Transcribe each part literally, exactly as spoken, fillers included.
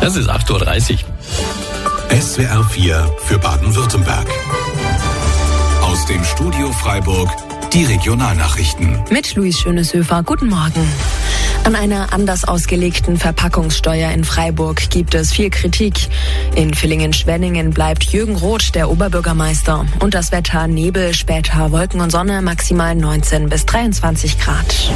Es ist acht Uhr dreißig. S W R vier für Baden-Württemberg. Aus dem Studio Freiburg die Regionalnachrichten. Mit Luis Schöneshöfer. Guten Morgen. An einer anders ausgelegten Verpackungssteuer in Freiburg gibt es viel Kritik. In Villingen-Schwenningen bleibt Jürgen Roth der Oberbürgermeister. Und das Wetter: Nebel, später Wolken und Sonne, maximal neunzehn bis dreiundzwanzig Grad.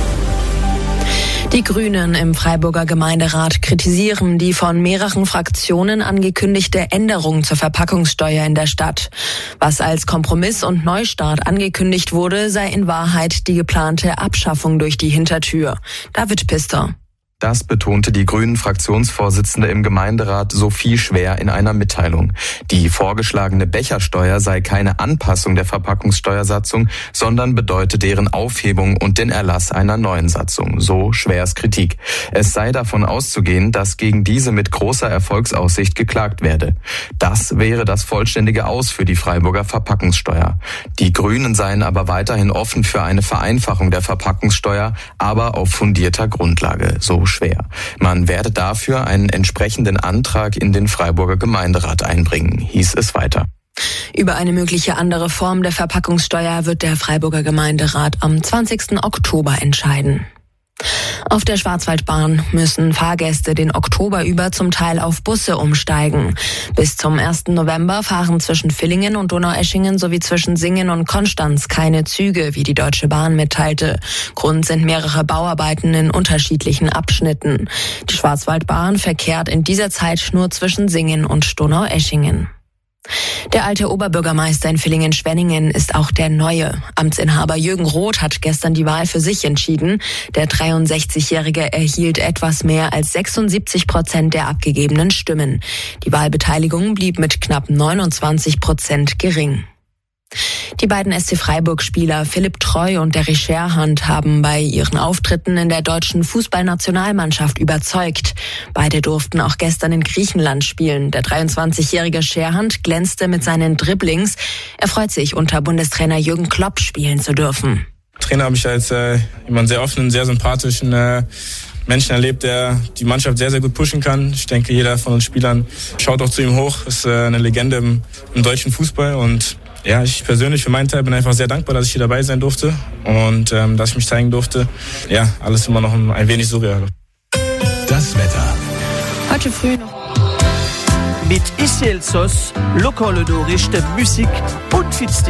Die Grünen im Freiburger Gemeinderat kritisieren die von mehreren Fraktionen angekündigte Änderung zur Verpackungssteuer in der Stadt. Was als Kompromiss und Neustart angekündigt wurde, sei in Wahrheit die geplante Abschaffung durch die Hintertür. David Pister. Das betonte die Grünen-Fraktionsvorsitzende im Gemeinderat Sophie Schwer in einer Mitteilung. Die vorgeschlagene Bechersteuer sei keine Anpassung der Verpackungssteuersatzung, sondern bedeute deren Aufhebung und den Erlass einer neuen Satzung. So Schwers Kritik. Es sei davon auszugehen, dass gegen diese mit großer Erfolgsaussicht geklagt werde. Das wäre das vollständige Aus für die Freiburger Verpackungssteuer. Die Grünen seien aber weiterhin offen für eine Vereinfachung der Verpackungssteuer, aber auf fundierter Grundlage. So Schwer. Man werde dafür einen entsprechenden Antrag in den Freiburger Gemeinderat einbringen, hieß es weiter. Über eine mögliche andere Form der Verpackungssteuer wird der Freiburger Gemeinderat am zwanzigsten Oktober entscheiden. Auf der Schwarzwaldbahn müssen Fahrgäste den Oktober über zum Teil auf Busse umsteigen. Bis zum ersten November fahren zwischen Villingen und Donaueschingen sowie zwischen Singen und Konstanz keine Züge, wie die Deutsche Bahn mitteilte. Grund sind mehrere Bauarbeiten in unterschiedlichen Abschnitten. Die Schwarzwaldbahn verkehrt in dieser Zeit nur zwischen Singen und Donaueschingen. Der alte Oberbürgermeister in Villingen-Schwenningen ist auch der neue. Amtsinhaber Jürgen Roth hat gestern die Wahl für sich entschieden. Der dreiundsechzigjährige erhielt etwas mehr als sechsundsiebzig Prozent der abgegebenen Stimmen. Die Wahlbeteiligung blieb mit knapp neunundzwanzig Prozent gering. Die beiden S C Freiburg-Spieler Philipp Treu und Derry Scherhand haben bei ihren Auftritten in der deutschen Fußballnationalmannschaft überzeugt. Beide durften auch gestern in Griechenland spielen. Der dreiundzwanzigjährige Scherhand glänzte mit seinen Dribblings. Er freut sich, unter Bundestrainer Jürgen Klopp spielen zu dürfen. Trainer habe ich als äh, jemand sehr offenen, sehr sympathischen äh, Menschen erlebt, der die Mannschaft sehr, sehr gut pushen kann. Ich denke, jeder von uns Spielern schaut auch zu ihm hoch. Ist äh, eine Legende im, im deutschen Fußball und ja, ich persönlich für meinen Teil bin einfach sehr dankbar, dass ich hier dabei sein durfte und ähm, dass ich mich zeigen durfte. Ja, alles immer noch ein wenig surreal. Das Wetter. Heute früh noch. Mit Isselsos, lokale Dorichte, Musik und Fitsti.